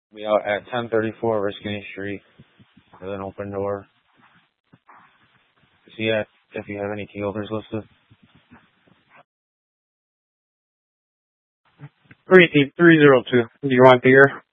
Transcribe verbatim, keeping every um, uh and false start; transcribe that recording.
Be out at ten thirty-four Riscany Street with an open door. See ya if you have any key holders listed. Three three zero two. Do you want the year?